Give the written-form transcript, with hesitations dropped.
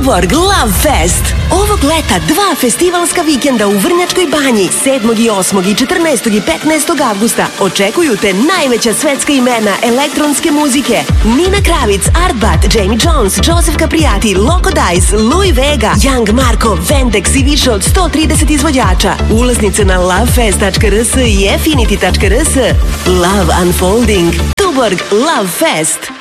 Tuborg Love Fest. Ovog leta 2 festivalska vikenda u Vrnjačkoj banji 7. i 8. i 14. i 15. avgusta očekuju te najveća svetska imena elektronske muzike: Nina Kravic, Artbat, Jamie Jones, Joseph Capriati, Loco Dice, Louis Vega, Young Marko, Vendex i više od 130 izvođača. Ulaznice na lovefest.rs i affinity.rs. Love Unfolding. Tuborg Love Fest.